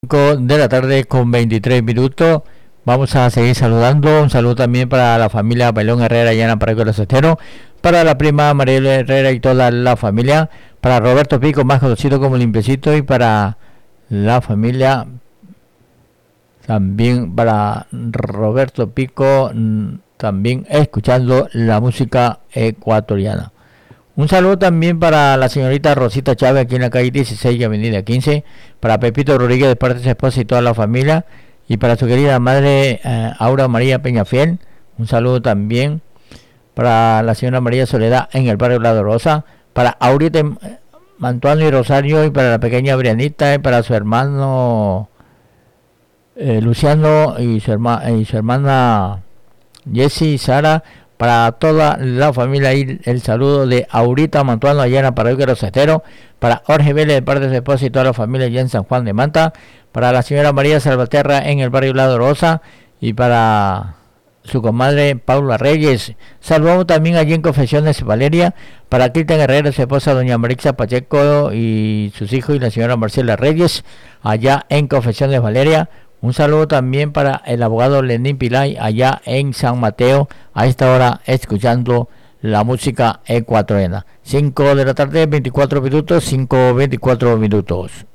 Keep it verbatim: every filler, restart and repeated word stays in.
cinco de la tarde con veintitrés minutos. Vamos a seguir saludando. Un saludo también para la familia Bailón Herrera y Ana Paraguay Los Esteros, para la prima Mariela Herrera y toda la familia, para Roberto Pico, más conocido como Limpiecito, y para la familia también para Roberto Pico, también escuchando la música ecuatoriana. Un saludo también para la señorita Rosita Chávez, aquí en la calle dieciséis, avenida quince, para Pepito Rodríguez de parte de su esposa y toda la familia, y para su querida madre eh, Aura María Peñafiel. Un saludo también para la señora María Soledad en el barrio La Rosa, para Aurita Mantuano y Rosario, y para la pequeña Brianita, y para su hermano eh, Luciano y su, herma, y su hermana Jessie y Sara. Para toda la familia, y el saludo de Aurita Mantuano allá en la Paraguay Los Esteros, para Jorge Vélez de parte de su esposa y toda la familia allá en San Juan de Manta, para la señora María Salvaterra en el barrio La Rosa, y para su comadre Paula Reyes. Saludamos también allí en Confesiones Valeria, para Cristian Herrera, su esposa doña Marixa Pacheco y sus hijos, y la señora Marcela Reyes allá en Confesiones Valeria. Un saludo también para el abogado Lenín Pilay allá en San Mateo, a esta hora escuchando la música ecuatoriana. cinco de la tarde, veinticuatro minutos, cinco veinticuatro minutos.